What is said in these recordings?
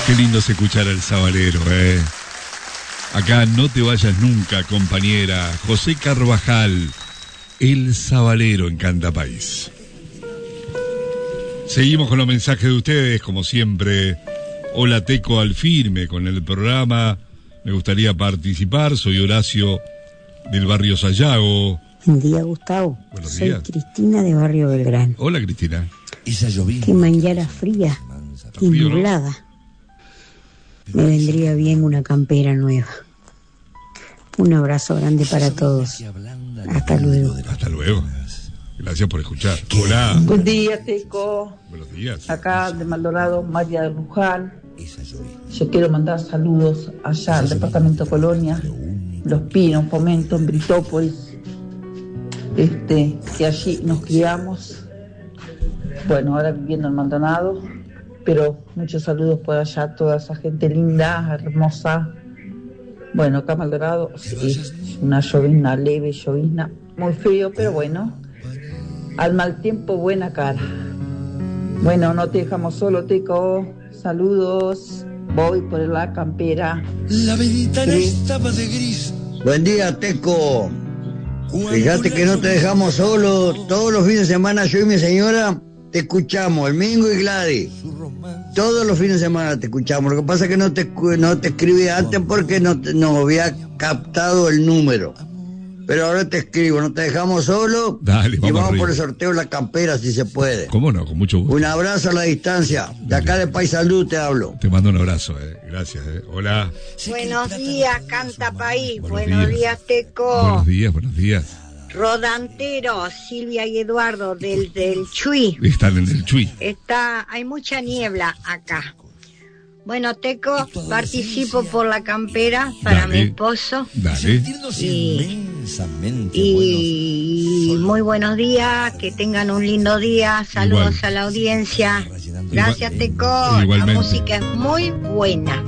Qué lindo es escuchar al Sabalero, Acá no te vayas nunca, compañera. José Carvajal, el Sabalero en Canta País. Seguimos con los mensajes de ustedes, como siempre. Hola, Teco al firme con el programa. Me gustaría participar. Soy Horacio del barrio Sayago. Buen día, Gustavo. Buenos Soy días. Cristina de Barrio Belgrano. Hola, Cristina. Qué mañana fría y frío, ¿no? nublada. Me vendría bien una campera nueva. Un abrazo grande para todos. Hasta luego. Hasta luego. Gracias por escuchar. Hola. Buen día, Teco. Buenos días. Acá de Maldonado, María de Luján. Yo quiero mandar saludos allá al departamento Colonia, Los Pinos, Fomento, en Britópolis, que allí nos criamos. Bueno, ahora viviendo en Maldonado, pero muchos saludos por allá a toda esa gente linda, hermosa. Bueno, acá Maldonado, sí, una llovizna leve, llovizna, muy frío, pero bueno, al mal tiempo buena cara. Bueno, no te dejamos solo, Teco. Saludos. Voy por la campera. La ventana estaba de gris. Buen día, Teco. Fíjate que no te dejamos solo. Todos los fines de semana yo y mi señora te escuchamos, el Mingo y Gladys. Todos los fines de semana te escuchamos. Lo que pasa es que no te escribí antes porque no había captado el número. Pero ahora te escribo, no te dejamos solo. Dale, y vamos arriba. por el sorteo de la campera si se puede. ¿Cómo no? Con mucho gusto. Un abrazo a la distancia. De acá de Paysandú te hablo. Te mando un abrazo, Gracias, Hola. Buenos días, Canta País. Buenos Buenos días. días, Teco. Buenos días, buenos días. Rodantero, Silvia y Eduardo del Chuy. Están en el Chuy. Hay mucha niebla acá. Bueno, Teco, participo por la campera para Dale. mi esposo. Dale. Y muy buenos días, que tengan un lindo día. Saludos Igual. a la audiencia. Gracias, Teco. Igualmente. La música es muy buena.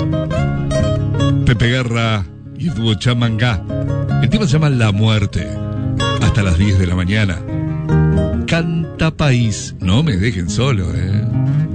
Pepe Guerra y el dúo Chamangá. El tema se llama La Muerte. Hasta las 10 de la mañana. Canta País. No me dejen solo,